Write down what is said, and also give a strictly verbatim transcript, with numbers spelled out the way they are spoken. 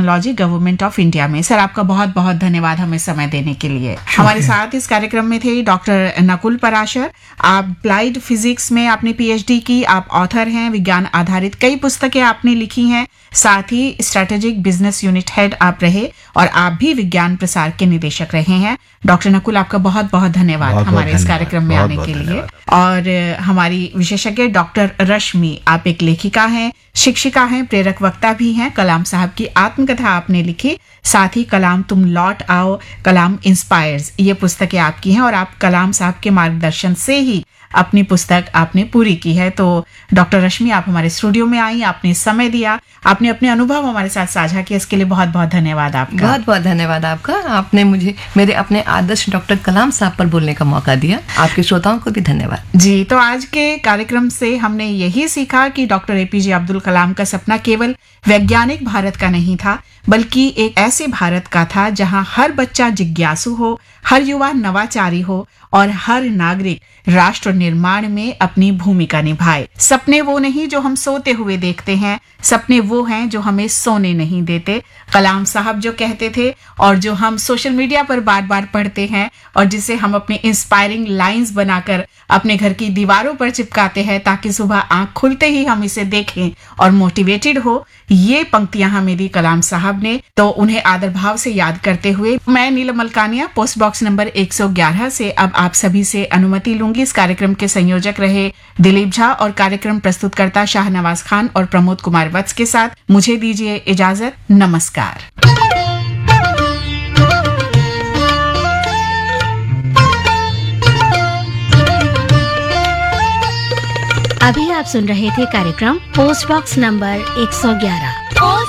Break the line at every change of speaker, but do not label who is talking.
Technology government of India में। Sir आपका बहुत बहुत धन्यवाद हमें समय देने के लिए। हमारे साथ इस कार्यक्रम में थे डॉक्टर नकुल पराशर। आप अप्लाइड फिजिक्स में आपने पीएचडी की, आप ऑथर हैं, विज्ञान आधारित कई पुस्तकें आपने लिखी हैं, साथ ही स्ट्रेटेजिक बिजनेस यूनिट हेड आप रहे और आप भी विज्ञान प्रसार के निदेशक रहे हैं। डॉक्टर नकुल आपका बहुत बहुत धन्यवाद
बहुत
हमारे
बहुत
इस कार्यक्रम में
बहुत
आने
बहुत
के लिए।
धन्यवाद।
और हमारी विशेषज्ञ डॉक्टर रश्मि, आप एक लेखिका हैं, शिक्षिका हैं, प्रेरक वक्ता भी हैं। कलाम साहब की आत्मकथा आपने लिखी, साथ ही कलाम तुम लौट आओ, कलाम इंस्पायर्स, ये पुस्तकें आपकी हैं और आप कलाम साहब के मार्गदर्शन से ही अपनी पुस्तक आपने पूरी की है। तो डॉक्टर रश्मि, आप हमारे स्टूडियो में आई, आपने समय दिया, आपने अपने अनुभव हमारे साथ साझा किया, इसके लिए बहुत बहुत धन्यवाद आपका।
बहुत बहुत धन्यवाद आपका। आपने मुझे मेरे अपने आदर्श डॉक्टर कलाम साहब पर बोलने का मौका दिया। आपके श्रोताओं को भी धन्यवाद।
जी, तो आज के कार्यक्रम से हमने यही सीखा कि डॉक्टर एपीजे अब्दुल कलाम का सपना केवल वैज्ञानिक भारत का नहीं था, बल्कि एक ऐसे भारत का था जहां हर बच्चा जिज्ञासु हो, हर युवा नवाचारी हो और हर नागरिक राष्ट्र निर्माण में अपनी भूमिका निभाए। सपने वो नहीं जो हम सोते हुए देखते हैं, सपने वो हैं जो हमें सोने नहीं देते। कलाम साहब जो कहते थे और जो हम सोशल मीडिया पर बार बार पढ़ते हैं और जिसे हम अपने इंस्पायरिंग लाइंस बनाकर अपने घर की दीवारों पर चिपकाते हैं ताकि सुबह आंख खुलते ही हम इसे देखें और मोटिवेटेड हो, ये पंक्तियां हमें दी कलाम साहब ने। तो उन्हें आदर भाव से याद करते हुए मैं नीलम मलकानिया, पोस्ट बॉक्स नंबर एक सौ ग्यारह से अब आप सभी से अनुमति लूंगी। इस कार्यक्रम के संयोजक रहे दिलीप झा और कार्यक्रम प्रस्तुतकर्ता शाहनवाज खान और प्रमोद कुमार वत्स के साथ मुझे दीजिए इजाजत। नमस्कार।
अभी आप सुन रहे थे कार्यक्रम पोस्ट बॉक्स नंबर एक सौ ग्यारह।